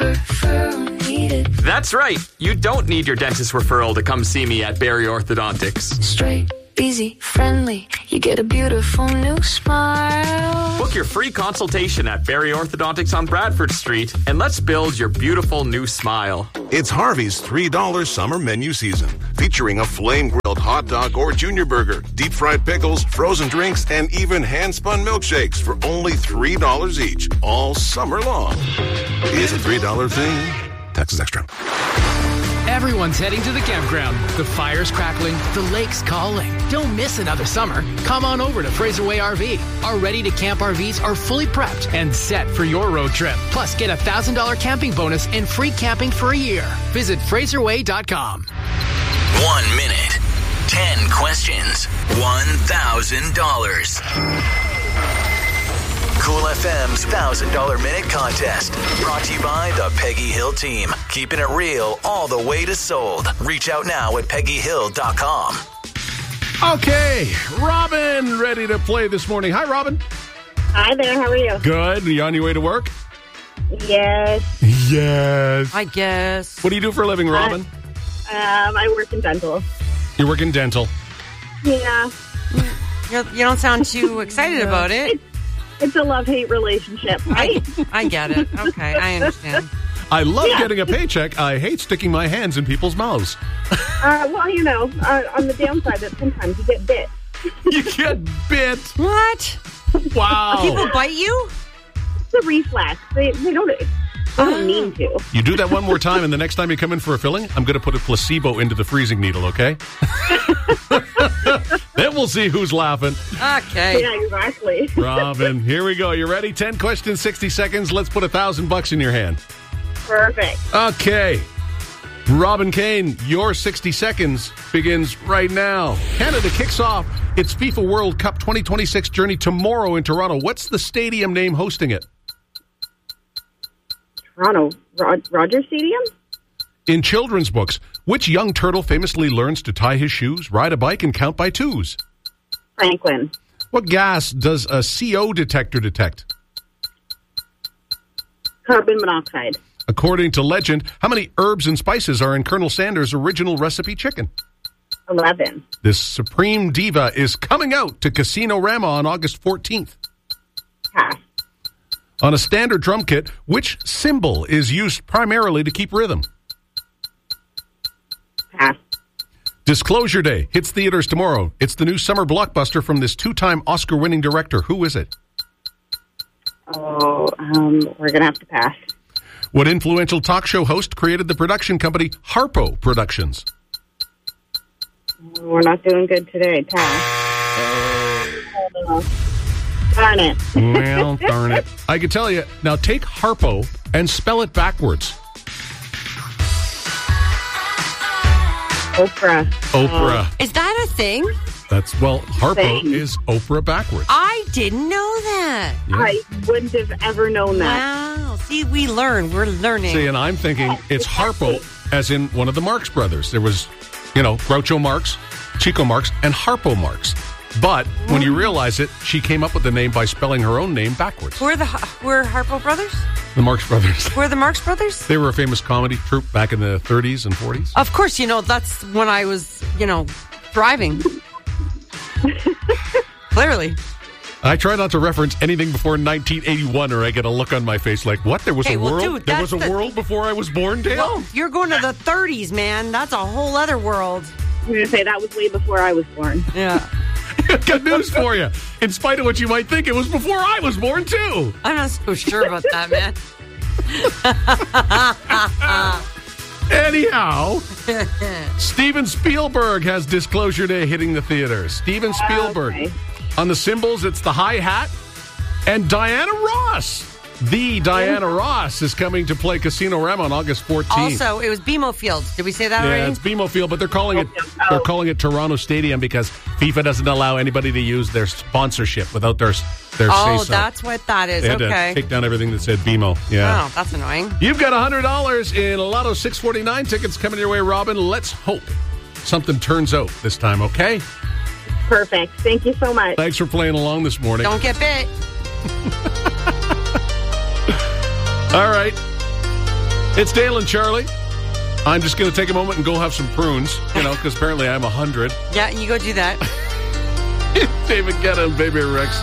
Referral needed. That's right. You don't need your dentist referral to come see me at Barry Orthodontics. Straight, easy, friendly. You get a beautiful new smile. Book your free consultation at Barry Orthodontics on Bradford Street, and let's build your beautiful new smile. It's Harvey's $3 summer menu season, featuring a flame-grilled hot dog or junior burger, deep-fried pickles, frozen drinks, and even hand-spun milkshakes for only $3 each, all summer long. It's a $3 thing. Taxes extra. Everyone's heading to the campground. The fire's crackling, the lake's calling. Don't miss another summer. Come on over to Fraser Way RV. Our ready-to-camp RVs are fully prepped and set for your road trip. Plus, get a $1,000 camping bonus and free camping for a year. Visit FraserWay.com. 1 minute, 10 questions, $1,000. Cool FM's $1,000 minute contest. Brought to you by the Peggy Hill team. Keeping it real all the way to sold. Reach out now at PeggyHill.com. Okay, Robin, ready to play this morning. Hi, Robin. Hi there, how are you? Good. Are you on your way to work? Yes. Yes. I guess. What do you do for a living, Robin? I work in dental. You work in dental. Yeah. You don't sound too excited about it. It's a love-hate relationship, right? I get it. Okay, I understand. I love getting a paycheck. I hate sticking my hands in people's mouths. Well, on the downside, that sometimes you get bit. You get bit? What? Wow. People bite you? It's a reflex. They don't mean to. You do that one more time, and the next time you come in for a filling, I'm going to put a placebo into the freezing needle, okay? Then we'll see who's laughing. Okay. Yeah, exactly. Robin, here we go. You ready? 10 questions, 60 seconds. Let's put $1,000 in your hand. Perfect. Okay. Robin Kane, your 60 seconds begins right now. Canada kicks off its FIFA World Cup 2026 journey tomorrow in Toronto. What's the stadium name hosting it? Toronto. Rogers Stadium? In children's books, which young turtle famously learns to tie his shoes, ride a bike, and count by twos? Franklin. What gas does a CO detector detect? Carbon monoxide. According to legend, how many herbs and spices are in Colonel Sanders' original recipe chicken? 11. This supreme diva is coming out to Casino Rama on August 14th. Pass. On a standard drum kit, which cymbal is used primarily to keep rhythm? Pass. Disclosure Day hits theaters tomorrow. It's the new summer blockbuster from this two-time Oscar-winning director. Who is it? Oh, we're going to have to pass. What influential talk show host created the production company Harpo Productions? We're not doing good today. Pass. Darn it. Well, darn it. I can tell you. Now take Harpo and spell it backwards. Oprah. Oprah. Is that a thing? Harpo Thing. is Oprah backwards. I didn't know that. Yeah. I wouldn't have ever known that. Wow. See, we learn. We're learning. See, and I'm thinking it's Harpo, as in one of the Marx brothers. There was, Groucho Marx, Chico Marx, and Harpo Marx. But when you realize it, she came up with the name by spelling her own name backwards. We're Harpo brothers? The Marx Brothers. We're the Marx Brothers? They were a famous comedy troupe back in the 30s and 40s. Of course, that's when I was, thriving. Clearly. I try not to reference anything before 1981 or I get a look on my face like, what? There was a world? Dude, there was a world before I was born, Dale? Whoa, you're going to the 30s, man. That's a whole other world. I'm going to say that was way before I was born. Yeah. Got news for you. In spite of what you might think, it was before I was born, too. I'm not so sure about that, man. Anyhow, Steven Spielberg has Disclosure Day hitting the theaters. Steven Spielberg. Okay. On the cymbals, it's the hi-hat. And Diana Ross. The Diana Ross is coming to play Casino Rama on August 14th. Also, it was BMO Field. Did we say that already? Yeah, it's BMO Field, but they're calling it Toronto Stadium because FIFA doesn't allow anybody to use their sponsorship without their say-so. Oh, that's what that is. They had Okay. to take down everything that said BMO. Yeah. Oh, that's annoying. You've got $100 in Lotto 649 tickets coming your way, Robin. Let's hope something turns out this time, okay? Perfect. Thank you so much. Thanks for playing along this morning. Don't get bit. All right. It's Dale and Charlie. I'm just going to take a moment and go have some prunes, because apparently I'm 100. Yeah, you go do that. David Guetta and Baby Rex.